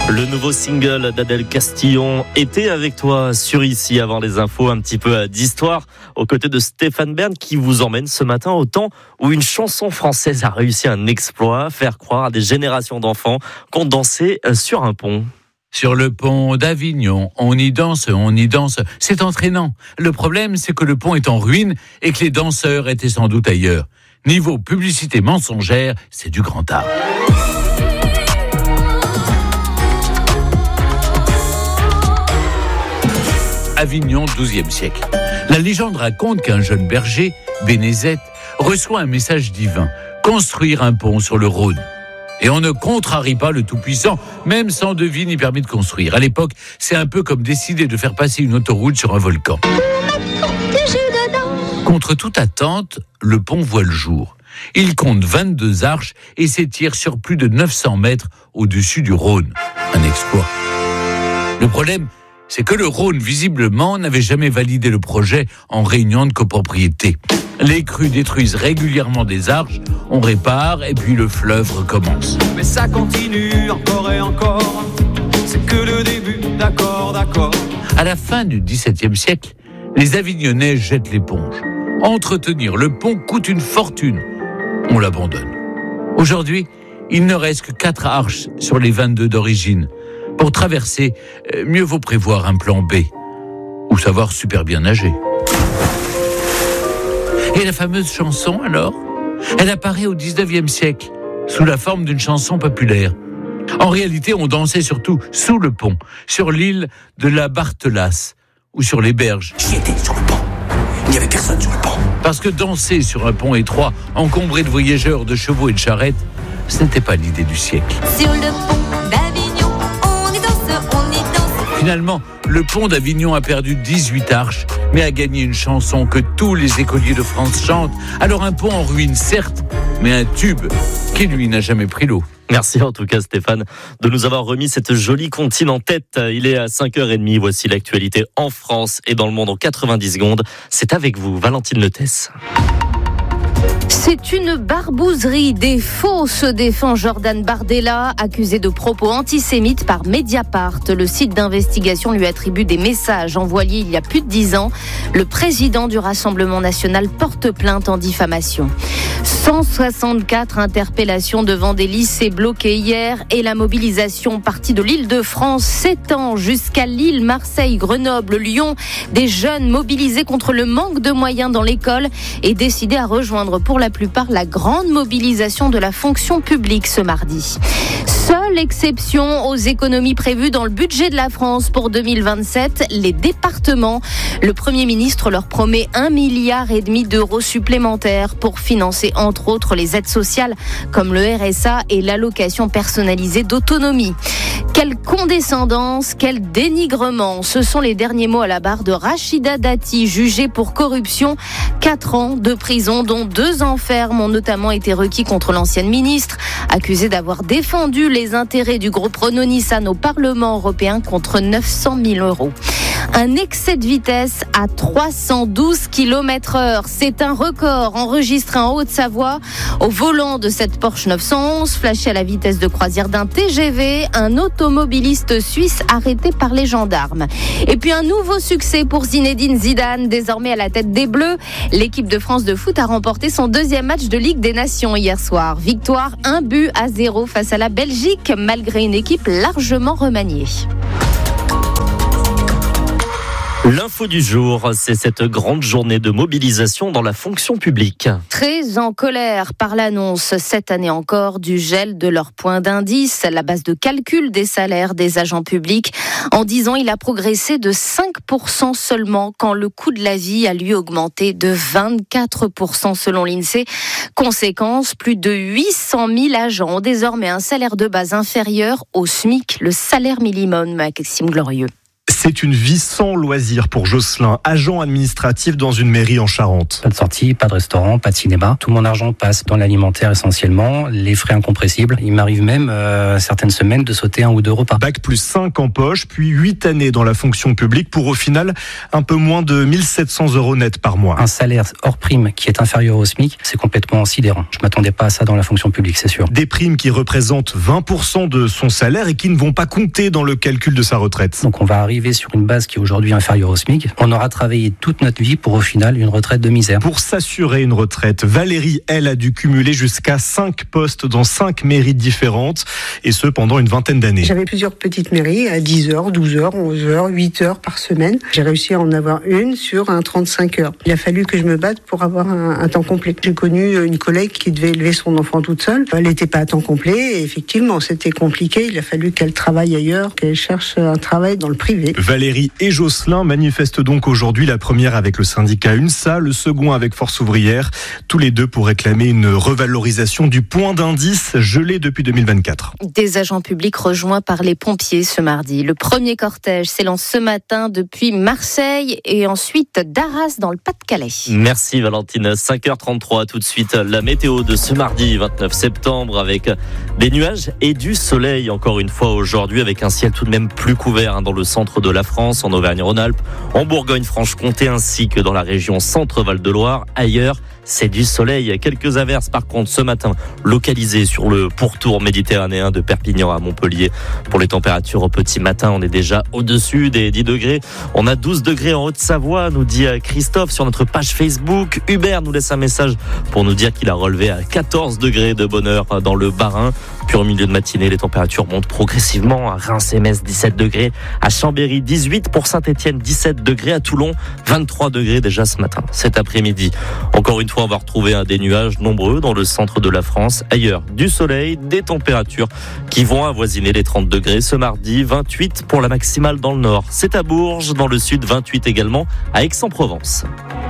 Le nouveau single d'Adèle Castillon était avec toi sur Ici avant les infos, un petit peu d'histoire aux côtés de Stéphane Bern qui vous emmène ce matin au temps où une chanson française a réussi un exploit, faire croire à des générations d'enfants qu'on dansait sur un pont. Sur le pont d'Avignon, on y danse, c'est entraînant. Le problème, c'est que le pont est en ruine et que les danseurs étaient sans doute ailleurs. Niveau publicité mensongère, c'est du grand art. Avignon, XIIe siècle. La légende raconte qu'un jeune berger, Bénézet, reçoit un message divin, construire un pont sur le Rhône. Et on ne contrarie pas le Tout-Puissant, même sans devis ni permis de construire. À l'époque, c'est un peu comme décider de faire passer une autoroute sur un volcan. Contre toute attente, le pont voit le jour. Il compte 22 arches et s'étire sur plus de 900 mètres au-dessus du Rhône. Un exploit. Le problème, c'est que le Rhône, visiblement, n'avait jamais validé le projet en réunion de copropriété. Les crues détruisent régulièrement des arches, on répare et puis le fleuve recommence. Mais ça continue encore et encore, c'est que le début, d'accord. À la fin du XVIIe siècle, les Avignonnais jettent l'éponge. Entretenir le pont coûte une fortune. On l'abandonne. Aujourd'hui, il ne reste que 4 arches sur les 22 d'origine. Pour traverser, mieux vaut prévoir un plan B. Ou savoir super bien nager. Et la fameuse chanson, alors ? Elle apparaît au XIXe siècle, sous la forme d'une chanson populaire. En réalité, on dansait surtout sous le pont, sur l'île de la Barthelasse, ou sur les berges. J'y étais, sur le pont. Il n'y avait personne sur le pont. Parce que danser sur un pont étroit, encombré de voyageurs, de chevaux et de charrettes, ce n'était pas l'idée du siècle. Sur le pont d'Avignon, on y danse. Finalement, le pont d'Avignon a perdu 18 arches, mais a gagné une chanson que tous les écoliers de France chantent. Alors un pont en ruine, certes, mais un tube qui, lui, n'a jamais pris l'eau. Merci en tout cas Stéphane de nous avoir remis cette jolie comptine en tête. Il est à 5h30, voici l'actualité en France et dans le monde en 90 secondes. C'est avec vous, Valentine Letès. C'est une barbouzerie. Des faux se défend Jordan Bardella, accusé de propos antisémites par Mediapart. Le site d'investigation lui attribue des messages envoyés il y a plus de 10 ans. Le président du Rassemblement national porte plainte en diffamation. 164 interpellations devant des lycées bloqués hier et la mobilisation partie de l'Île-de-France s'étend jusqu'à Lille, Marseille, Grenoble, Lyon. Des jeunes mobilisés contre le manque de moyens dans l'école et décidés à rejoindre pour la plupart la grande mobilisation de la fonction publique ce mardi. Seule exception aux économies prévues dans le budget de la France pour 2027, les départements. Le Premier ministre leur promet 1,5 milliard d'euros supplémentaires pour financer entre autres les aides sociales comme le RSA et l'allocation personnalisée d'autonomie. Quelle condescendance, quel dénigrement. Ce sont les derniers mots à la barre de Rachida Dati, jugée pour corruption. 4 ans de prison, dont 2 ans ferme, ont notamment été requis contre l'ancienne ministre, accusée d'avoir défendu les intérêts du groupe Renault-Nissan au Parlement européen contre 900 000 euros. Un excès de vitesse à 312 km/h. C'est un record enregistré en Haute-Savoie. Au volant de cette Porsche 911, flashé à la vitesse de croisière d'un TGV, un automobiliste suisse arrêté par les gendarmes. Et puis un nouveau succès pour Zinedine Zidane, désormais à la tête des Bleus. L'équipe de France de foot a remporté son 2e match de Ligue des Nations hier soir. Victoire 1-0 face à la Belgique, malgré une équipe largement remaniée. L'info du jour, c'est cette grande journée de mobilisation dans la fonction publique. Très en colère par l'annonce, cette année encore, du gel de leur point d'indice, la base de calcul des salaires des agents publics. En 10 ans, il a progressé de 5% seulement, quand le coût de la vie a lui augmenté de 24% selon l'INSEE. Conséquence, plus de 800 000 agents ont désormais un salaire de base inférieur au SMIC, le salaire minimum, Maxime Glorieux. C'est une vie sans loisir pour Jocelyn, agent administratif dans une mairie en Charente. Pas de sortie, pas de restaurant, pas de cinéma. Tout mon argent passe dans l'alimentaire essentiellement, les frais incompressibles. Il m'arrive même certaines semaines de sauter 1 ou 2 repas. Bac plus 5 en poche, puis 8 années dans la fonction publique pour au final un peu moins de 1 700 € net par mois. Un salaire hors prime qui est inférieur au SMIC, c'est complètement sidérant. Je m'attendais pas à ça dans la fonction publique, c'est sûr. Des primes qui représentent 20% de son salaire et qui ne vont pas compter dans le calcul de sa retraite. Donc on va arriver sur une base qui est aujourd'hui inférieure au SMIC. On aura travaillé toute notre vie pour au final une retraite de misère. Pour s'assurer une retraite, Valérie, elle, a dû cumuler jusqu'à 5 postes dans 5 mairies différentes, et ce pendant une vingtaine d'années. J'avais plusieurs petites mairies à 10 heures, 12 heures, 11 heures, 8 heures par semaine. J'ai réussi à en avoir une sur un 35 heures. Il a fallu que je me batte pour avoir un temps complet. J'ai connu une collègue qui devait élever son enfant toute seule. Elle n'était pas à temps complet et effectivement, c'était compliqué. Il a fallu qu'elle travaille ailleurs, qu'elle cherche un travail dans le privé. Valérie et Jocelyn manifestent donc aujourd'hui, la première avec le syndicat UNSA, le second avec Force Ouvrière, tous les deux pour réclamer une revalorisation du point d'indice gelé depuis 2024. Des agents publics rejoints par les pompiers ce mardi. Le premier cortège s'élance ce matin depuis Marseille et ensuite d'Arras dans le Pas-de-Calais. Merci Valentine. 5h33, tout de suite la météo de ce mardi 29 septembre avec des nuages et du soleil encore une fois aujourd'hui avec un ciel tout de même plus couvert dans le centre de la France, en Auvergne-Rhône-Alpes, en Bourgogne-Franche-Comté ainsi que dans la région Centre-Val-de-Loire. Ailleurs, c'est du soleil. Quelques averses par contre ce matin localisées sur le pourtour méditerranéen de Perpignan à Montpellier. Pour les températures au petit matin, on est déjà au-dessus des 10 degrés. On a 12 degrés en Haute-Savoie, nous dit Christophe sur notre page Facebook. Hubert nous laisse un message pour nous dire qu'il a relevé à 14 degrés de bonheur dans le Bas-Rhin. Puis au milieu de matinée, les températures montent progressivement. À Reims et Metz, 17 degrés. À Chambéry, 18. Pour Saint-Etienne, 17 degrés. À Toulon, 23 degrés déjà ce matin. Cet après-midi, encore une fois, on va retrouver des nuages nombreux dans le centre de la France. Ailleurs, du soleil, des températures qui vont avoisiner les 30 degrés ce mardi. 28 pour la maximale dans le nord. C'est à Bourges, dans le sud, 28 également à Aix-en-Provence.